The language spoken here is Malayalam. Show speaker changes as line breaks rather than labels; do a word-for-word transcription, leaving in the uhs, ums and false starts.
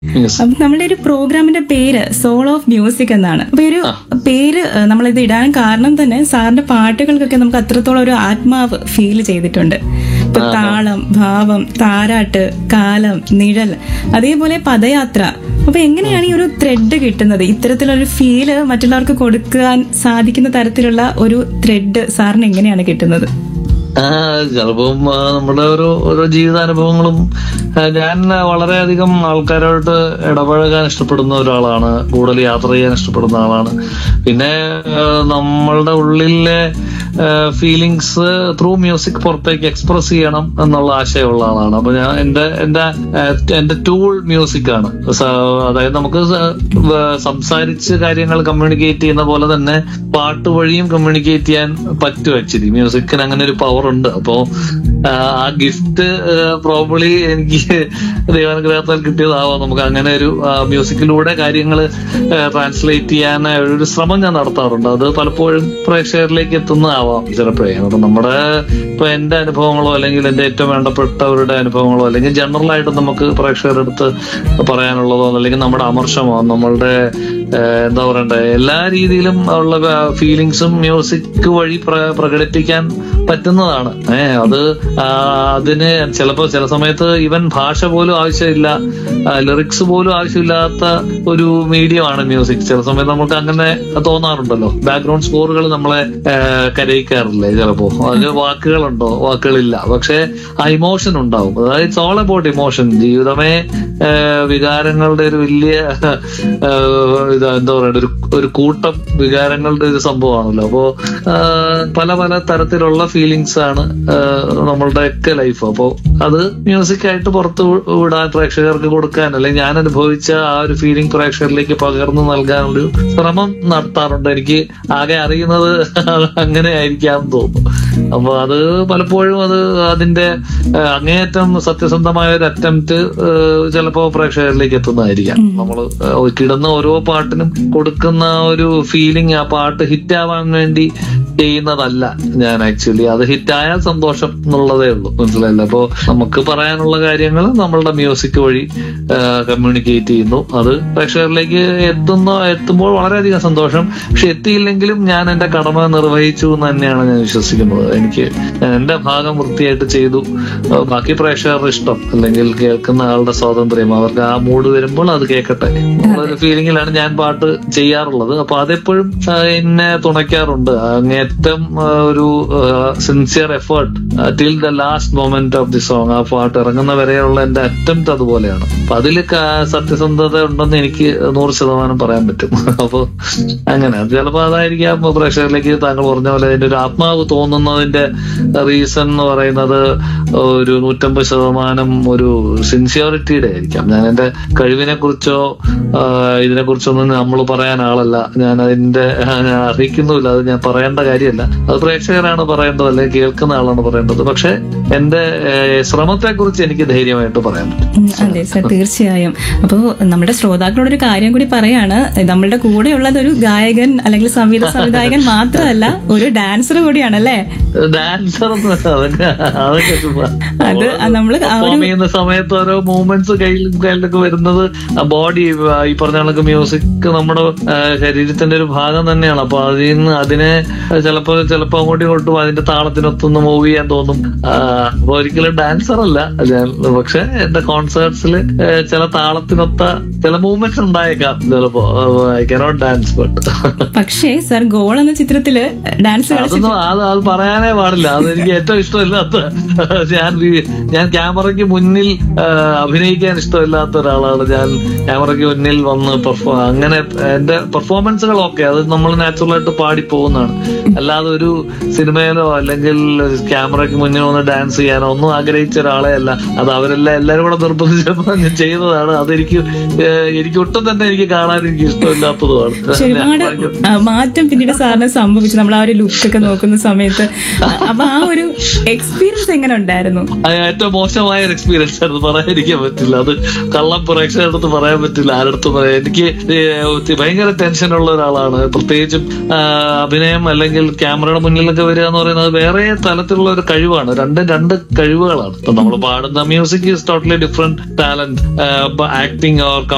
Yes.
അപ്പൊ നമ്മുടെ ഒരു പ്രോഗ്രാമിന്റെ പേര് സോൾ ഓഫ് മ്യൂസിക് എന്നാണ്. അപ്പൊ ഈ ഒരു പേര് നമ്മളിത് ഇടാൻ കാരണം തന്നെ സാറിന്റെ പാട്ടുകൾക്കൊക്കെ നമുക്ക് അത്രത്തോളം ഒരു ആത്മാവ് ഫീൽ ചെയ്തിട്ടുണ്ട്. ഇപ്പൊ താളം, ഭാവം, താരാട്ട്, കാലം, നിഴൽ, അതേപോലെ പദയാത്ര. അപ്പൊ എങ്ങനെയാണ് ഈ ഒരു ത്രെഡ് കിട്ടുന്നത്? ഇത്തരത്തിലൊരു ഫീല് മറ്റുള്ളവർക്ക് കൊടുക്കാൻ സാധിക്കുന്ന തരത്തിലുള്ള ഒരു ത്രെഡ് സാറിന് എങ്ങനെയാണ് കിട്ടുന്നത്?
ആ ചിലപ്പം ആ, നമ്മുടെ ഓരോ ഓരോ ജീവിതാനുഭവങ്ങളും ആ, ഞാൻ വളരെയധികം ആൾക്കാരോട്ട് ഇടപഴകാൻ ഇഷ്ടപ്പെടുന്ന ഒരാളാണ്, കൂടുതൽ യാത്ര ചെയ്യാൻ ഇഷ്ടപ്പെടുന്ന ആളാണ്. പിന്നെ ആ, നമ്മളുടെ ഉള്ളിലെ ഫീലിങ്സ് ത്രൂ മ്യൂസിക് പുറത്തേക്ക് എക്സ്പ്രസ് ചെയ്യണം എന്നുള്ള ആശയമുള്ള ആളാണ്. അപ്പൊ ഞാൻ എന്റെ എന്റെ ആ, എന്റെ ടൂൾ മ്യൂസിക് ആണ്. സ- അതായത് നമുക്ക് സ- വ- സംസാരിച്ച് കാര്യങ്ങൾ കമ്മ്യൂണിക്കേറ്റ് ചെയ്യുന്ന പോലെ തന്നെ പാട്ട് വഴിയും കമ്മ്യൂണിക്കേറ്റ് ചെയ്യാൻ പറ്റും. ആക്ച്വലി മ്യൂസിക്കിന് അങ്ങനെ ഒരു പവർ ഉണ്ട്. അപ്പോ ആ, ആ ഗിഫ്റ്റ് പ്രോബബ്ലി എനിക്ക് ദൈവാനുഗ്രഹത്താൽ കിട്ടിയതാവാം. നമുക്ക് അങ്ങനെ ഒരു മ്യൂസിക്കിലൂടെ കാര്യങ്ങൾ ട്രാൻസ്ലേറ്റ് ചെയ്യാൻ ഒരു ശ്രമം ഞാൻ നടത്താറുണ്ട്. അത് പലപ്പോഴും പ്രേക്ഷകരിലേക്ക് എത്തുന്നതാവാം ചിലപ്പോഴേ. അപ്പൊ നമ്മുടെ ഇപ്പൊ എന്റെ അനുഭവങ്ങളോ അല്ലെങ്കിൽ എന്റെ ഏറ്റവും വേണ്ടപ്പെട്ടവരുടെ അനുഭവങ്ങളോ അല്ലെങ്കിൽ ജനറൽ ആയിട്ട് നമുക്ക് പ്രേക്ഷകരുടെ അടുത്ത് പറയാനുള്ളതോ അല്ലെങ്കിൽ നമ്മുടെ അമർഷമോ നമ്മളുടെ ഏഹ്, എന്താ പറയണ്ടേ എല്ലാ രീതിയിലും ഉള്ള ഫീലിങ്സും മ്യൂസിക് വഴി പ്ര- പ്രകടിപ്പിക്കാൻ പറ്റുന്നതാണ്. ഏഹ് അത് ആ, അതിന് ചിലപ്പോ ചില സമയത്ത് ഈവൻ ഭാഷ പോലും ആവശ്യമില്ല, ലിറിക്സ് പോലും ആവശ്യമില്ലാത്ത ഒരു മീഡിയമാണ് മ്യൂസിക്. ചില സമയത്ത് നമുക്ക് അങ്ങനെ തോന്നാറുണ്ടല്ലോ. ബാക്ക്ഗ്രൗണ്ട് സ്കോറുകൾ നമ്മളെ ഏഹ്, കരയിക്കാറില്ലേ ചിലപ്പോ. അതിന് വാക്കുകളുണ്ടോ? വാക്കുകളില്ല, പക്ഷെ ആ ഇമോഷൻ ഉണ്ടാവും. അതായത് ഇറ്റ്സ് ഓൾ അബൌട്ട് ഇമോഷൻ. ജീവിതമേ ഏഹ്, വികാരങ്ങളുടെ ഒരു വലിയ ഏഹ്, ഇത് എന്താ പറയണ്ട ഒരു ഒരു കൂട്ടം വികാരങ്ങളുടെ ഒരു സംഭവമാണല്ലോ. അപ്പോ ആഹ്, പല പല തരത്തിലുള്ള ഫീലിങ്സ് ആണ് ആഹ്, നമ്മളുടെ ഒക്കെ ലൈഫ്. അപ്പോ അത് മ്യൂസിക് ആയിട്ട് പുറത്ത് വി- വിടാൻ, പ്രേക്ഷകർക്ക് കൊടുക്കാൻ, അല്ലെങ്കിൽ ഞാൻ അനുഭവിച്ച ആ ഒരു ഫീലിംഗ് പ്രേക്ഷകരിലേക്ക് പകർന്നു നൽകാനൊരു ശ്രമം നടത്താറുണ്ട്. എനിക്ക് ആകെ അറിയുന്നത് അങ്ങനെ ആയിരിക്കാം തോന്നുന്നു. അപ്പൊ അത് പലപ്പോഴും അത് അതിന്റെ ആഹ്, അങ്ങേയറ്റം സത്യസന്ധമായ ഒരു അറ്റംപ്റ്റ് ചിലപ്പോ പ്രേക്ഷകരിലേക്ക് എത്തുന്നതായിരിക്കാം. നമ്മള് ആഹ്, കിടുന്ന ഓരോ പാട്ടിനും കൊടുക്കുന്ന ഒരു ഫീലിംഗ് ആ പാട്ട് ഹിറ്റ് ആവാൻ വേണ്ടി ചെയ്യുന്നതല്ല ഞാൻ. ആക്ച്വലി അത് ഹിറ്റായാൽ സന്തോഷം എന്നുള്ളതേ ഉള്ളൂ. മനസ്സിലായില്ല? അപ്പോ നമുക്ക് പറയാനുള്ള കാര്യങ്ങൾ നമ്മളുടെ മ്യൂസിക് വഴി കമ്മ്യൂണിക്കേറ്റ് ചെയ്യുന്നു. അത് പ്രേക്ഷകരിലേക്ക് എത്തുന്ന എത്തുമ്പോൾ വളരെയധികം സന്തോഷം. പക്ഷെ എത്തിയില്ലെങ്കിലും ഞാൻ എന്റെ കടമ നിർവഹിച്ചു എന്ന് തന്നെയാണ് ഞാൻ വിശ്വസിക്കുന്നത്. എനിക്ക് എന്റെ ഭാഗം വൃത്തിയായിട്ട് ചെയ്തു. ആ, ബാക്കി പ്രേക്ഷകരുടെ ഇഷ്ടം അല്ലെങ്കിൽ കേൾക്കുന്ന ആളുടെ സ്വാതന്ത്ര്യം, അവർക്ക് ആ മൂഡ് വരുമ്പോൾ അത് കേൾക്കട്ടെ എന്നുള്ളൊരു ഫീലിംഗിലാണ് ഞാൻ പാട്ട് ചെയ്യാറുള്ളത്. അപ്പൊ അതെപ്പോഴും ആ, എന്നെ തുണയ്ക്കാറുണ്ട്. അങ്ങേറ്റം ആ, ഒരു sincere effort till the last moment of the song. ആ പാട്ട് ഇറങ്ങുന്ന വരെയുള്ള എന്റെ അറ്റംപ്റ്റ് അതുപോലെയാണ്. അപ്പൊ അതിൽ സത്യസന്ധത ഉണ്ടെന്ന് എനിക്ക് നൂറ് ശതമാനം പറയാൻ പറ്റും. അപ്പൊ അങ്ങനെ അത് ചിലപ്പോ അതായിരിക്കാം പ്രേക്ഷകരിലേക്ക് താങ്കൾ പറഞ്ഞ പോലെ അതിന്റെ ഒരു ആത്മാവ് തോന്നുന്നതിന്റെ റീസൺ എന്ന് പറയുന്നത് ഒരു നൂറ്റമ്പത് ശതമാനം ഒരു സിൻസിയോറിറ്റിയുടെ ആയിരിക്കാം. ഞാൻ എന്റെ കഴിവിനെ കുറിച്ചോ ഇതിനെ കുറിച്ചൊന്നും നമ്മൾ പറയാൻ ആളല്ല. ഞാൻ അതിന്റെ ഞാൻ അറിയിക്കുന്നുമില്ല. അത് ഞാൻ പറയേണ്ട കാര്യമല്ല. അത് പ്രേക്ഷകരാണ് പറയേണ്ടത്, അല്ലെങ്കിൽ കേൾക്കുന്ന ആളാണ് പറയേണ്ടത്. പക്ഷെ എന്റെ ശ്രമത്തെ കുറിച്ച് എനിക്ക് ധൈര്യമായിട്ട് പറയാൻ പറ്റും.
ഉം, അതെ സർ, തീർച്ചയായും. അപ്പോ നമ്മുടെ ശ്രോതാക്കളോട് ഒരു കാര്യം കൂടി പറയാണ്. നമ്മളുടെ കൂടെയുള്ളത് ഒരു ഗായകൻ അല്ലെങ്കിൽ സംഗീത സംവിധായകൻ മാത്രമല്ല, ഒരു ഡാൻസർ കൂടിയാണല്ലേ?
ഡാൻസർ അതൊക്കെ അതൊക്കെ ചുമ്മാ.
അത് നമ്മള് ആ ഒരു
പെർഫോം ചെയ്യുന്ന സമയത്ത് ഓരോ മൂവ്മെന്റ്സ് കയ്യിലും കയ്യിലൊക്കെ വരുന്നത് ബോഡി ഈ പറഞ്ഞ കണക്ക് മ്യൂസിക് നമ്മുടെ ആ, ശരീരത്തിന്റെ ഒരു ഭാഗം തന്നെയാണ്. അപ്പൊ അതിൽ നിന്ന് അതിനെ ചിലപ്പോ ചിലപ്പോ അങ്ങോട്ടും ഇങ്ങോട്ടും അതിന്റെ താളത്തിനൊത്തൊന്ന് മൂവ് ചെയ്യാൻ തോന്നും. ആ, അപ്പൊ ഒരിക്കലും ഡാൻസർ അല്ല ഞാൻ. പക്ഷെ എന്റെ കോൺസേർട്സിൽ ചില താളത്തിനൊത്ത ചില മൂവ്മെന്റ്സ് ഉണ്ടായേക്കാം ചിലപ്പോ. I cannot dance but.
പക്ഷേ സർ, ഗോൾ എന്ന ചിത്രത്തില് ഡാൻസ്
അതൊന്നും അത് അത് പറയാനേ പാടില്ല. അതെനിക്ക് ഏറ്റവും ഇഷ്ടമില്ലാത്ത, ഞാൻ വി- ഞാൻ ക്യാമറയ്ക്ക് മുന്നിൽ ആ, അഭിനയിക്കാൻ ഇഷ്ടമില്ലാത്ത ഒരാളാണ് ഞാൻ. ക്യാമറയ്ക്ക് മുന്നിൽ വന്ന് പെർഫോം അങ്ങനെ എന്റെ പെർഫോമൻസുകളൊക്കെ അത് നമ്മൾ നാച്ചുറൽ ആയിട്ട് പാടി പോകുന്നതാണ്. അല്ലാതെ ഒരു സിനിമയിലോ അല്ലെങ്കിൽ ക്യാമറയ്ക്ക് മുന്നിൽ വന്ന് ഡാൻസ് ചെയ്യാനോ ഒന്നും ആഗ്രഹിച്ച ഒരാളെ അല്ല. അത് അവരെല്ലാം എല്ലാരും കൂടെ നിർബന്ധിച്ചപ്പോൾ ഞാൻ ചെയ്തതാണ്. അതെനിക്ക് ഏഹ്, എനിക്ക് ഒട്ടും തന്നെ എനിക്ക് കാണാൻ എനിക്ക് ഇഷ്ടമില്ലാത്തതുമാണ്.
പക്ഷെ ഒരുപാട് ആ, മാറ്റം പിന്നീട് സാറിന് സംഭവിച്ചു നമ്മൾ ആ ഒരു ലുക്ക് ഒക്കെ നോക്കുന്ന സമയത്ത്. അപ്പൊ ആ ഒരു എക്സ്പീരിയൻസ് എങ്ങനെ ഉണ്ടായിരുന്നു?
അത് ഏറ്റവും മോശമായ ഒരു എക്സ്പീരിയൻസ് ആയിരുന്നു. പറയാതിരിക്കാൻ പറ്റില്ല. അത് കള്ളം പ്രേക്ഷകരുടെ അടുത്ത് പറയാൻ പറ്റില്ല, ആരടുത്തും പറയാം. എനിക്ക് ഏഹ്, ഭയങ്കര ടെൻഷനുള്ള ഒരാളാണ്. പ്രത്യേകിച്ചും ആ, അഭിനയം അല്ലെങ്കിൽ ക്യാമറയുടെ മുന്നിലൊക്കെ വരിക എന്ന് പറയുന്നത് വേറെ തലത്തിലുള്ള ഒരു കഴിവാണ്. രണ്ട് രണ്ട് കഴിവുകളാണ്. ഇപ്പൊ നമ്മൾ പാടുന്ന music is totally different talent. Acting or